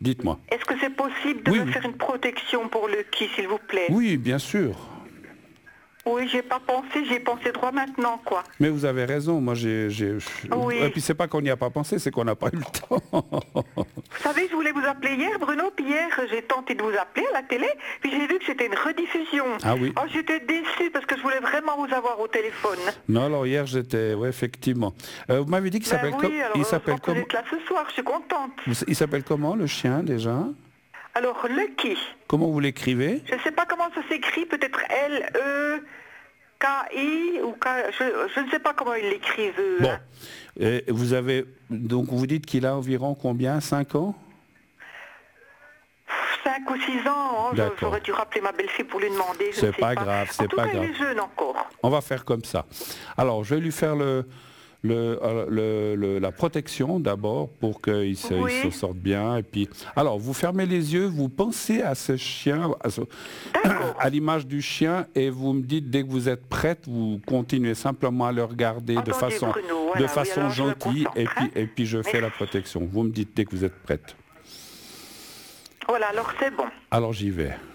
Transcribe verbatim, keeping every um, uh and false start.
dites-moi. Est-ce que c'est possible de Oui, me oui. faire une protection pour le qui, s'il vous plaît? Oui, bien sûr. Oui, j'ai pas pensé, j'ai pensé droit maintenant, quoi. Mais vous avez raison, moi j'ai... j'ai- Oui. Et puis c'est pas qu'on n'y a pas pensé, c'est qu'on n'a pas eu le temps. Vous savez, je voulais vous appeler hier, Bruno, puis hier, j'ai tenté de vous appeler à la télé, puis j'ai vu que c'était une rediffusion. Ah oui. Oh, j'étais déçue parce que je voulais vraiment vous avoir au téléphone. Non, alors hier j'étais... Oui, effectivement. Euh, vous m'avez dit qu'il Ben s'appelle... oui, com- alors Il heureusement s'appelle que vous comment? êtes là ce soir, je suis contente. Il s'appelle comment, le chien, déjà? Alors, Lucky, Comment vous l'écrivez? je ne sais pas comment ça s'écrit, peut-être L E K I ou K... Je, je ne sais pas comment ils l'écrivent, eux, Bon. hein. Et vous avez... Donc vous dites qu'il a environ combien? cinq ans? cinq ou six ans, hein, D'accord. j'aurais dû rappeler ma belle-fille pour lui demander, je C'est ne sais pas pas. grave, c'est en tout pas cas, grave. il est jeune encore. On va faire comme ça. Alors, je vais lui faire le, le, euh, le- le- la protection d'abord pour qu'il se, il Oui. se sorte bien. Et puis, alors, vous fermez les yeux, vous pensez à ce chien, à, ce- D'accord. à l'image du chien, et vous me dites dès que vous êtes prête, vous continuez simplement à le regarder de Entendu, façon, Bruno, voilà, de oui, façon alors je me gentille, concentre, et puis, hein. et puis je fais la Merci. protection. Vous me dites dès que vous êtes prête. Voilà, alors c'est bon. Alors j'y vais.